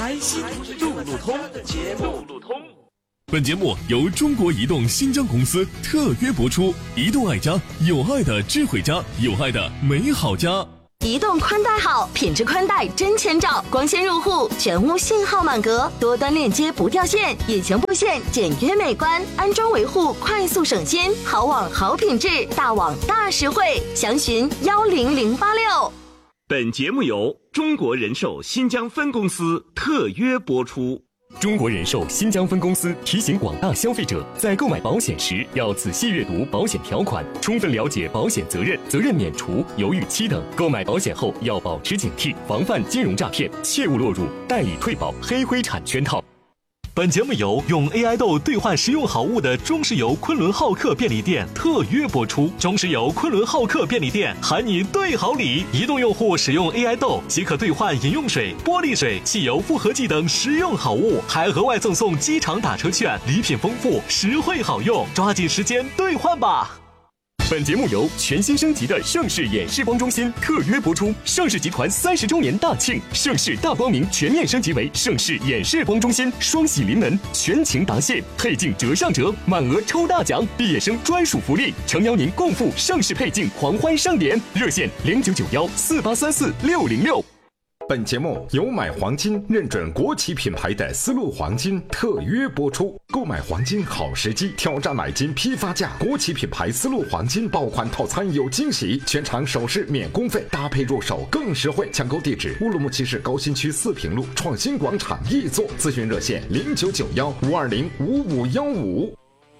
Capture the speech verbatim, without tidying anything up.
开心路路通，路路通。 本节目由中国移动新疆公司特约播出。移动爱家，有爱的智慧家，有爱的美好家。 移动宽带好，品质宽带真千兆，光纤入户，全屋信号满格，多端链接不掉线，隐形布线简约美观，安装维护快速省心，好网好品质，大网大实惠，详询幺零零八六。 本节目由中国人寿新疆分公司特约播出。 中国人寿新疆分公司提醒广大消费者，在购买保险时要仔细阅读保险条款，充分了解保险责任、责任免除、犹豫期等。购买保险后要保持警惕，防范金融诈骗，切勿落入代理退保、黑灰产圈套。 本节目由用 A I 豆兑换实用好物的中石油昆仑浩克便利店特约播出。中石油昆仑浩克便利店喊你兑好礼，移动用户使用 A I 豆即可兑换饮用水、玻璃水、汽油复合剂等实用好物，还额外赠送机场打车券，礼品丰富，实惠好用，抓紧时间兑换吧。 本节目由全新升级的盛世眼视光中心特约播出。盛世集团三十周年大庆，盛世大光明全面升级为盛世眼视光中心，双喜临门，全情答谢，配镜折上折，满额抽大奖，毕业生专属福利，诚邀您共赴盛世配镜狂欢盛典，热线零九九幺四八三四六零六。 本节目由买黄金认准国企品牌的丝路黄金特约播出。购买黄金好时机，挑战买金批发价，国企品牌丝路黄金爆款套餐有惊喜，全场首饰免工费，搭配入手更实惠。抢购地址：乌鲁木齐市高新区四平路创新广场一座，咨询热线零九九幺五二零五五幺五。